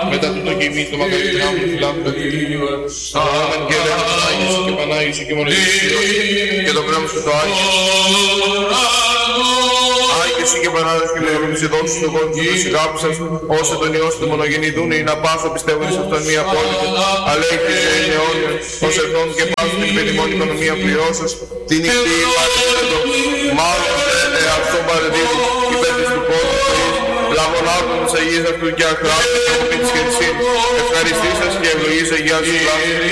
μετά τούτο και εμείς το μακαρίτημα μου φιλάνθρωπο. Αμήν και λέμε Πανάγισου και Πανάγισου και μονοθυσίως και το πνεύμα σου το Άγιο. Άγιος και Πανάγιος και λέγαμε σε δόξου του κόσμου και τους αγάπησας, όσο τον Υιό του μονογεννητούν ή να πάθω πιστεύουν σε αυτόν μία απόλυτη, αλλά έχει σε αιώνιον, ως ερθόν και πάθουν την περιμόνη οικονομία πληρώσεως, την νυχτή παρεδίδω, μάλλον αυτόν παρεδίδω, υπέρ της του κόσμου ζωής, λαμβονάκων της Αγίας αυτού και αχράτων και της χερσίνης, ευχαριστήσας και ευλογής Αγίας σου